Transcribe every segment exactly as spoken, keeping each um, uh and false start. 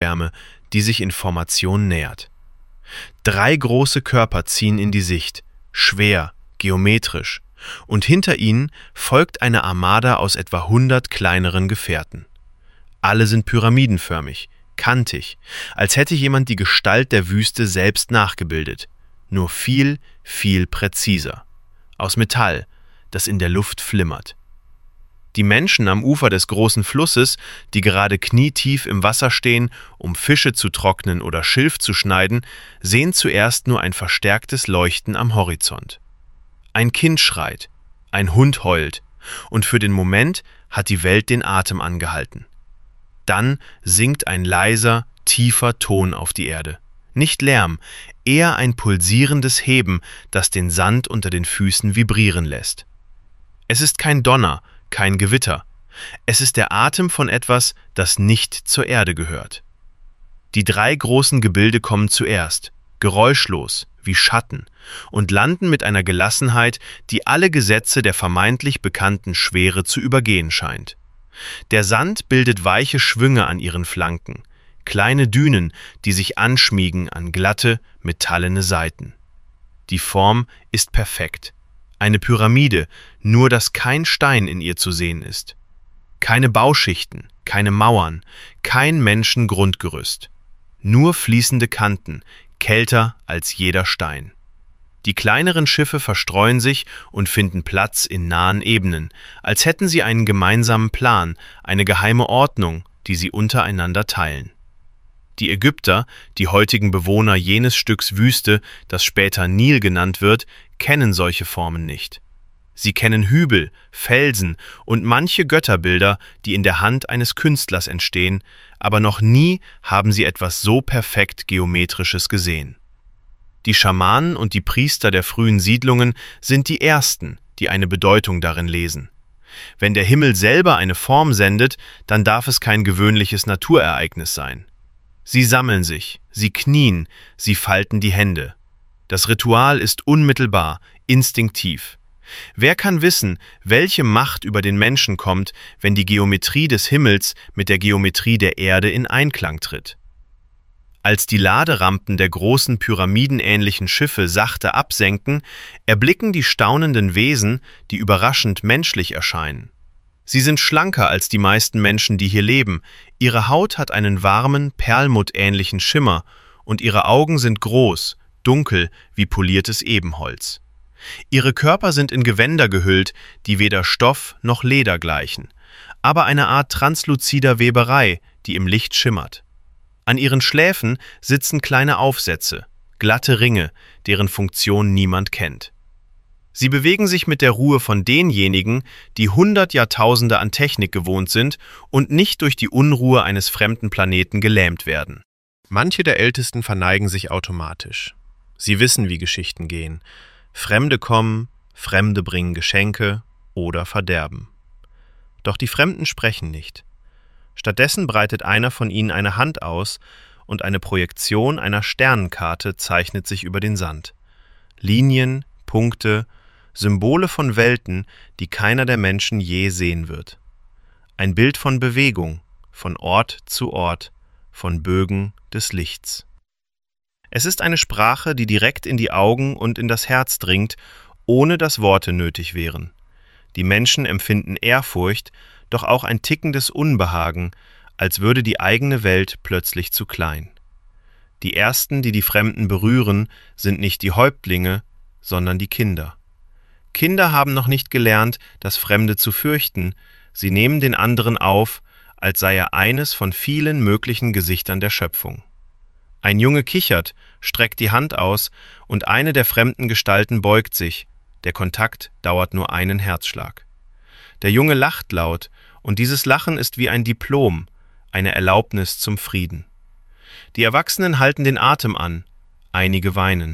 Lichtschwärme, die sich in Formation nähert. Drei große Körper ziehen in die Sicht, schwer, geometrisch, und hinter ihnen folgt eine Armada aus etwa hundert kleineren Gefährten. Alle sind pyramidenförmig, kantig, als hätte jemand die Gestalt der Wüste selbst nachgebildet, nur viel, viel präziser. Aus Metall, das in der Luft flimmert. Die Menschen am Ufer des großen Flusses, die gerade knietief im Wasser stehen, um Fische zu trocknen oder Schilf zu schneiden, sehen zuerst nur ein verstärktes Leuchten am Horizont. Ein Kind schreit, ein Hund heult, und für den Moment hat die Welt den Atem angehalten. Dann sinkt ein leiser, tiefer Ton auf die Erde. Nicht Lärm, eher ein pulsierendes Heben, das den Sand unter den Füßen vibrieren lässt. Es ist kein Donner, kein Gewitter. Es ist der Atem von etwas, das nicht zur Erde gehört. Die drei großen Gebilde kommen zuerst, geräuschlos, wie Schatten, und landen mit einer Gelassenheit, die alle Gesetze der vermeintlich bekannten Schwere zu übergehen scheint. Der Sand bildet weiche Schwünge an ihren Flanken, kleine Dünen, die sich anschmiegen an glatte, metallene Seiten. Die Form ist perfekt. Eine Pyramide, nur dass kein Stein in ihr zu sehen ist. Keine Bauschichten, keine Mauern, kein Menschengrundgerüst. Nur fließende Kanten, kälter als jeder Stein. Die kleineren Schiffe verstreuen sich und finden Platz in nahen Ebenen, als hätten sie einen gemeinsamen Plan, eine geheime Ordnung, die sie untereinander teilen. Die Ägypter, die heutigen Bewohner jenes Stücks Wüste, das später Nil genannt wird, kennen solche Formen nicht. Sie kennen Hügel, Felsen und manche Götterbilder, die in der Hand eines Künstlers entstehen, aber noch nie haben sie etwas so perfekt Geometrisches gesehen. Die Schamanen und die Priester der frühen Siedlungen sind die ersten, die eine Bedeutung darin lesen. Wenn der Himmel selber eine Form sendet, dann darf es kein gewöhnliches Naturereignis sein. Sie sammeln sich, sie knien, sie falten die Hände. Das Ritual ist unmittelbar, instinktiv. Wer kann wissen, welche Macht über den Menschen kommt, wenn die Geometrie des Himmels mit der Geometrie der Erde in Einklang tritt? Als die Laderampen der großen pyramidenähnlichen Schiffe sachte absenken, erblicken die staunenden Wesen, die überraschend menschlich erscheinen. Sie sind schlanker als die meisten Menschen, die hier leben, ihre Haut hat einen warmen, perlmuttähnlichen Schimmer und ihre Augen sind groß, dunkel wie poliertes Ebenholz. Ihre Körper sind in Gewänder gehüllt, die weder Stoff noch Leder gleichen, aber eine Art transluzider Weberei, die im Licht schimmert. An ihren Schläfen sitzen kleine Aufsätze, glatte Ringe, deren Funktion niemand kennt. Sie bewegen sich mit der Ruhe von denjenigen, die hundert Jahrtausende an Technik gewohnt sind und nicht durch die Unruhe eines fremden Planeten gelähmt werden. Manche der Ältesten verneigen sich automatisch. Sie wissen, wie Geschichten gehen. Fremde kommen, Fremde bringen Geschenke oder Verderben. Doch die Fremden sprechen nicht. Stattdessen breitet einer von ihnen eine Hand aus und eine Projektion einer Sternenkarte zeichnet sich über den Sand. Linien, Punkte, Symbole von Welten, die keiner der Menschen je sehen wird. Ein Bild von Bewegung, von Ort zu Ort, von Bögen des Lichts. Es ist eine Sprache, die direkt in die Augen und in das Herz dringt, ohne dass Worte nötig wären. Die Menschen empfinden Ehrfurcht, doch auch ein tickendes Unbehagen, als würde die eigene Welt plötzlich zu klein. Die Ersten, die die Fremden berühren, sind nicht die Häuptlinge, sondern die Kinder. Kinder haben noch nicht gelernt, das Fremde zu fürchten, sie nehmen den anderen auf, als sei er eines von vielen möglichen Gesichtern der Schöpfung. Ein Junge kichert, streckt die Hand aus und eine der fremden Gestalten beugt sich, der Kontakt dauert nur einen Herzschlag. Der Junge lacht laut und dieses Lachen ist wie ein Diplom, eine Erlaubnis zum Frieden. Die Erwachsenen halten den Atem an, einige weinen.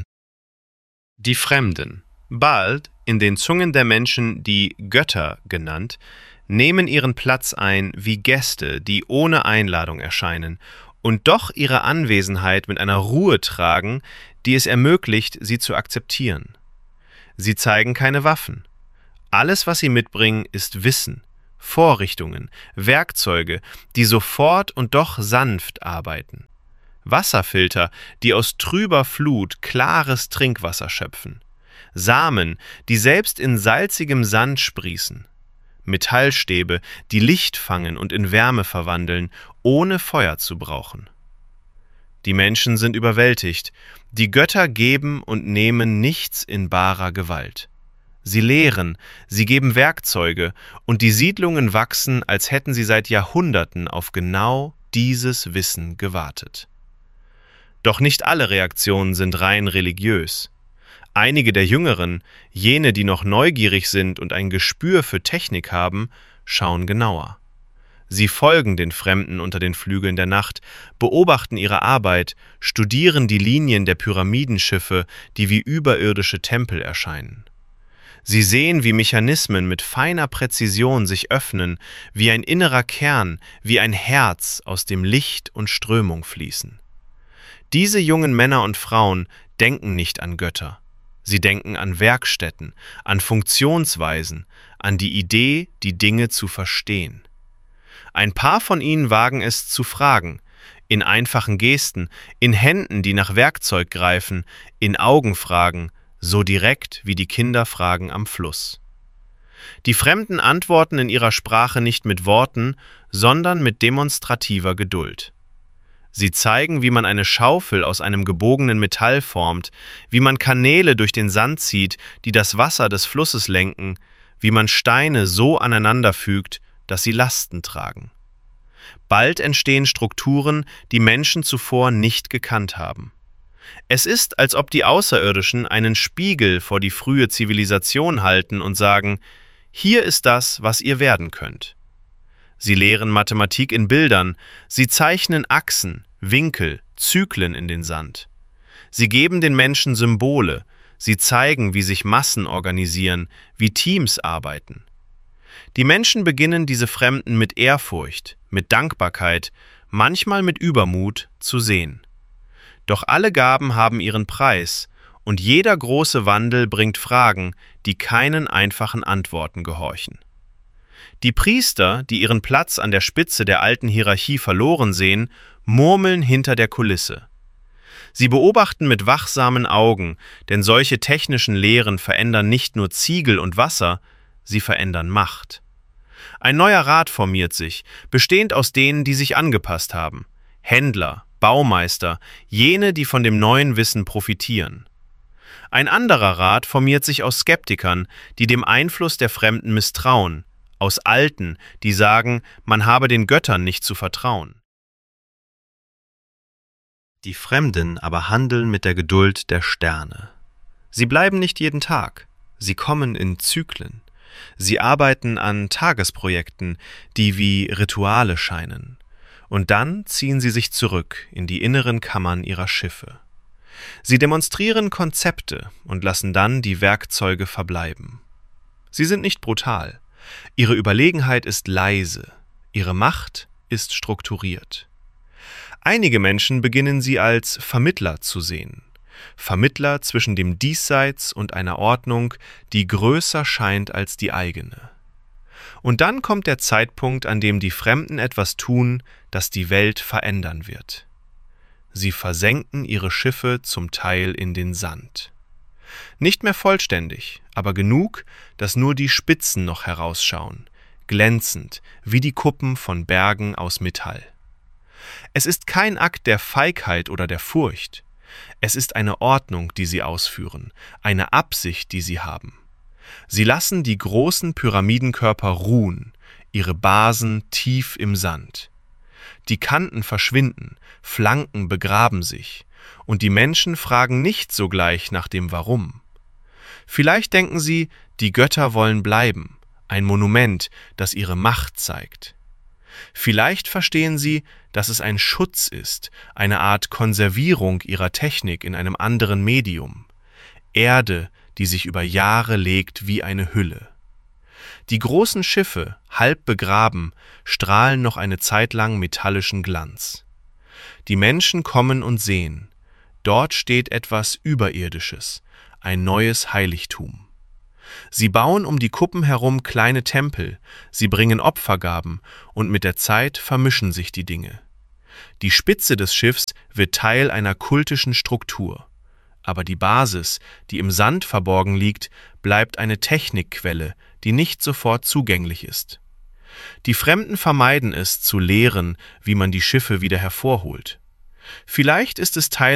Die Fremden, bald in den Zungen der Menschen die Götter genannt, nehmen ihren Platz ein wie Gäste, die ohne Einladung erscheinen und doch ihre Anwesenheit mit einer Ruhe tragen, die es ermöglicht, sie zu akzeptieren. Sie zeigen keine Waffen. Alles, was sie mitbringen, ist Wissen, Vorrichtungen, Werkzeuge, die sofort und doch sanft arbeiten. Wasserfilter, die aus trüber Flut klares Trinkwasser schöpfen. Samen, die selbst in salzigem Sand sprießen. Metallstäbe, die Licht fangen und in Wärme verwandeln, ohne Feuer zu brauchen. Die Menschen sind überwältigt. Die Götter geben und nehmen nichts in barer Gewalt. Sie lehren, sie geben Werkzeuge, und die Siedlungen wachsen, als hätten sie seit Jahrhunderten auf genau dieses Wissen gewartet. Doch nicht alle Reaktionen sind rein religiös. Einige der Jüngeren, jene, die noch neugierig sind und ein Gespür für Technik haben, schauen genauer. Sie folgen den Fremden unter den Flügeln der Nacht, beobachten ihre Arbeit, studieren die Linien der Pyramidenschiffe, die wie überirdische Tempel erscheinen. Sie sehen, wie Mechanismen mit feiner Präzision sich öffnen, wie ein innerer Kern, wie ein Herz, aus dem Licht und Strömung fließen. Diese jungen Männer und Frauen denken nicht an Götter. Sie denken an Werkstätten, an Funktionsweisen, an die Idee, die Dinge zu verstehen. Ein paar von ihnen wagen es zu fragen, in einfachen Gesten, in Händen, die nach Werkzeug greifen, in Augenfragen, so direkt wie die Kinderfragen am Fluss. Die Fremden antworten in ihrer Sprache nicht mit Worten, sondern mit demonstrativer Geduld. Sie zeigen, wie man eine Schaufel aus einem gebogenen Metall formt, wie man Kanäle durch den Sand zieht, die das Wasser des Flusses lenken, wie man Steine so aneinander fügt, dass sie Lasten tragen. Bald entstehen Strukturen, die Menschen zuvor nicht gekannt haben. Es ist, als ob die Außerirdischen einen Spiegel vor die frühe Zivilisation halten und sagen, hier ist das, was ihr werden könnt. Sie lehren Mathematik in Bildern, sie zeichnen Achsen, Winkel, Zyklen in den Sand. Sie geben den Menschen Symbole, sie zeigen, wie sich Massen organisieren, wie Teams arbeiten. Die Menschen beginnen, diese Fremden mit Ehrfurcht, mit Dankbarkeit, manchmal mit Übermut zu sehen. Doch alle Gaben haben ihren Preis, und jeder große Wandel bringt Fragen, die keinen einfachen Antworten gehorchen. Die Priester, die ihren Platz an der Spitze der alten Hierarchie verloren sehen, murmeln hinter der Kulisse. Sie beobachten mit wachsamen Augen, denn solche technischen Lehren verändern nicht nur Ziegel und Wasser, sie verändern Macht. Ein neuer Rat formiert sich, bestehend aus denen, die sich angepasst haben. Händler, Baumeister, jene, die von dem neuen Wissen profitieren. Ein anderer Rat formiert sich aus Skeptikern, die dem Einfluss der Fremden misstrauen, aus Alten, die sagen, man habe den Göttern nicht zu vertrauen. Die Fremden aber handeln mit der Geduld der Sterne. Sie bleiben nicht jeden Tag, sie kommen in Zyklen. Sie arbeiten an Tagesprojekten, die wie Rituale scheinen. Und dann ziehen sie sich zurück in die inneren Kammern ihrer Schiffe. Sie demonstrieren Konzepte und lassen dann die Werkzeuge verbleiben. Sie sind nicht brutal. Ihre Überlegenheit ist leise. Ihre Macht ist strukturiert. Einige Menschen beginnen sie als Vermittler zu sehen. Vermittler zwischen dem Diesseits und einer Ordnung, die größer scheint als die eigene. Und dann kommt der Zeitpunkt, an dem die Fremden etwas tun, das die Welt verändern wird. Sie versenken ihre Schiffe zum Teil in den Sand. Nicht mehr vollständig, aber genug, dass nur die Spitzen noch herausschauen, glänzend wie die Kuppen von Bergen aus Metall. Es ist kein Akt der Feigheit oder der Furcht. Es ist eine Ordnung, die sie ausführen, eine Absicht, die sie haben. Sie lassen die großen Pyramidenkörper ruhen, ihre Basen tief im Sand. Die Kanten verschwinden, Flanken begraben sich, und die Menschen fragen nicht sogleich nach dem Warum. Vielleicht denken sie, die Götter wollen bleiben, ein Monument, das ihre Macht zeigt. Vielleicht verstehen sie, dass es ein Schutz ist, eine Art Konservierung ihrer Technik in einem anderen Medium. Erde, die sich über Jahre legt wie eine Hülle. Die großen Schiffe, halb begraben, strahlen noch eine Zeit lang metallischen Glanz. Die Menschen kommen und sehen. Dort steht etwas Überirdisches, ein neues Heiligtum. Sie bauen um die Kuppen herum kleine Tempel, sie bringen Opfergaben, und mit der Zeit vermischen sich die Dinge. Die Spitze des Schiffs wird Teil einer kultischen Struktur. Aber die Basis, die im Sand verborgen liegt, bleibt eine Technikquelle, die nicht sofort zugänglich ist. Die Fremden vermeiden es, zu lehren, wie man die Schiffe wieder hervorholt. Vielleicht ist es Teil